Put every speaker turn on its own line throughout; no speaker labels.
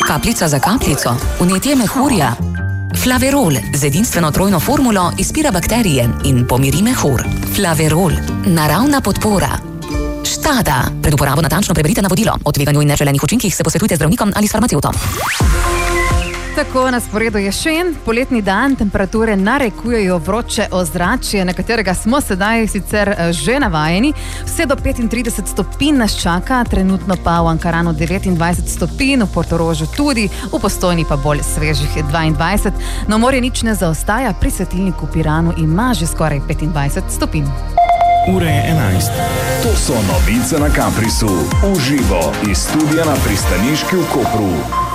Kapljica za kapljico, vnetje mehurja. Flaverol z edinstveno trojno formulo izpira bakterije in pomiri mehur. Flaverol, naravna podpora. Štada. Pred uporabo natančno preberite navodilo. O tveganju in neželenih učinkih se posvetujte z zdravnikom ali s farmacevtom.
Tako, na sporedu je še en poletni dan, temperature narekujejo vroče ozračje, na katerega smo sedaj sicer že navajeni. Vse do 35 stopinj nas čaka, trenutno pa v Ankaranu 29 stopinj, v Portorožu tudi, v Postojni pa bolj svežih 22. Na morje nič ne zaostaja, pri svetilniku Piranu ima že skoraj 25 stopinj.
Ura je 11. To so novice na Caprisu. Uživo iz studia na pristaniški v Kopru.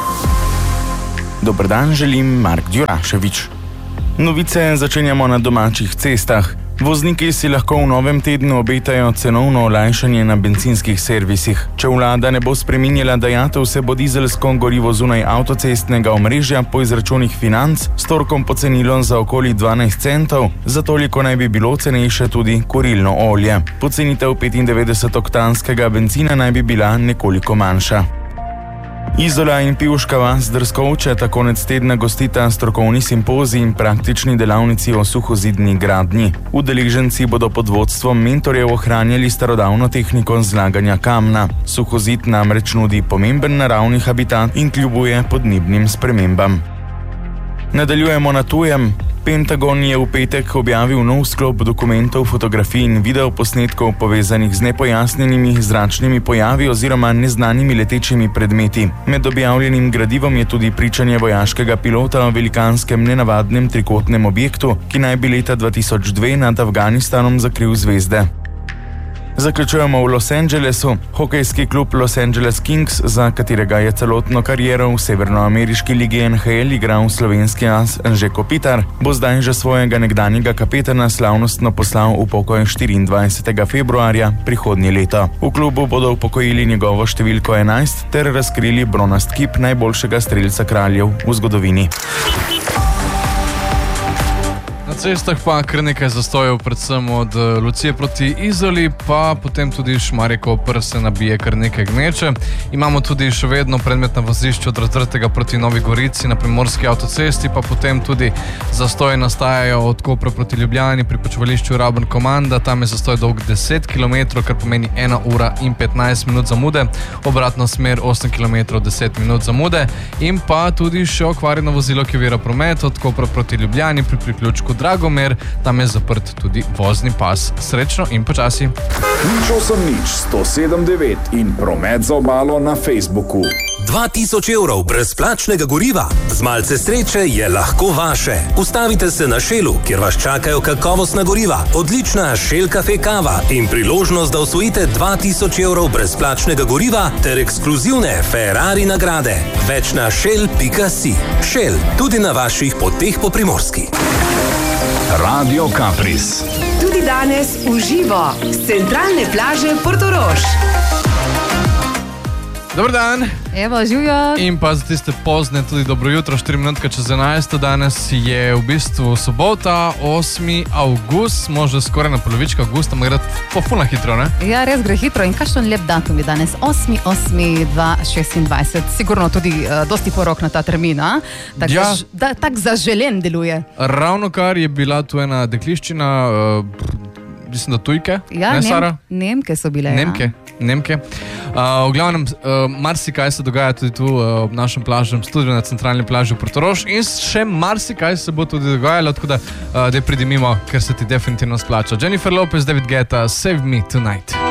Dober dan, želim Mark Djuraševič. Novice začenjamo na domačih cestah. Vozniki si lahko v novem tednu obetajo cenovno olajšanje na bencinskih servisih. Če vlada ne bo spreminjala dajatev, se bo dizelsko gorivo zunaj avtocestnega omrežja po izračunih Financ s torkom pocenilo za okoli 12 centov, za toliko naj bi bilo cenejše tudi kurilno olje. Pocenitev 95-oktanskega bencina naj bi bila nekoliko manjša. Izola in Pivška vas Drskovče ta konec tedna gostita strokovni simpozij in praktični delavnici o suhozidni gradnji. Udeleženci bodo pod vodstvom mentorjev ohranjali starodavno tehniko zlaganja kamna. Suhozid namreč nudi pomemben naravni habitat in kljubuje podnebnim spremembam. Nadaljujemo na tujem. Pentagon je v petek objavil nov sklop dokumentov, fotografij in videoposnetkov povezanih z nepojasnjenimi zračnimi pojavi oziroma neznanimi letečimi predmeti. Med objavljenim gradivom je tudi pričanje vojaškega pilota o velikanskem nenavadnem trikotnem objektu, ki naj bi leta 2002 nad Afganistanom zakril zvezde. Zaključujemo v Los Angelesu. Hokejski klub Los Angeles Kings, za katerega je celotno kariero v severnoameriški ligi NHL igral slovenski as Anže Kopitar, bo zdaj že svojega nekdanjega kapetana slavnostno poslal v pokoj 24. februarja prihodnje leto. V klubu bodo upokojili njegovo številko 11 ter razkrili bronast kip najboljšega strelca kraljev v zgodovini.
Na cestah pa kar nekaj zastojev, predvsem od Lucije proti Izoli, pa potem tudi Šmarje-Koper se nabije kar nekaj gneče. Imamo tudi še vedno predmet na vozišču od Razdrtega proti Novi Gorici na primorski avtocesti, pa potem tudi zastoji nastajajo od Kopra proti Ljubljani pri počivališču Raben Komanda. Tam je zastoj dolg 10 km, kar pomeni 1 ura in 15 minut zamude, obratno smer 8 km 10 minut zamude. In pa tudi še okvarjeno vozilo, ki ovira promet od Kopra proti Ljubljani pri priključku Dragomer, tam je zaprt tudi vozni pas. Srečno in počasi.
Nič 107.9 in promet za obalo na Facebooku.
2000 evrov brezplačnega goriva. Z malce sreče je lahko vaše. Ustavite se na Shellu, kjer vas čakajo kakovostna goriva, odlična Shell Cafe kava in priložnost, da osvojite 2000 evrov brezplačnega goriva ter ekskluzivne Ferrari nagrade. Več na shell.si. Shell, tudi na vaših poteh po Primorski.
Radio Capris.
Tudi danes uživo z centralne plaže Portorož.
Dober dan.
Evo, živjo.
In pa za tiste pozne tudi dobro jutro, 4 minutke čez 11. Danes je v bistvu sobota, 8. avgust, smo že skoraj na polovička avgusta, ima gre pofulno hitro, ne?
Ja, res gre hitro in kakšen lep datum je danes, 8.8.2026. Sigurno tudi dosti porok na ta termin, a? Tak zaželen deluje.
Ravno kar je bila tu ena dekliščina, mislim, da tujke,
ja,
ne Sara?
Nemke so bile,
Nemke. V glavnem, marsikaj se dogaja tudi tu ob našem plažnem studiu na centralni plaži v Portorož in še marsikaj se bo tudi dogajalo, tako da pridi mimo, ker se ti definitivno splača. Jennifer Lopez, David Guetta, Save Me Tonight.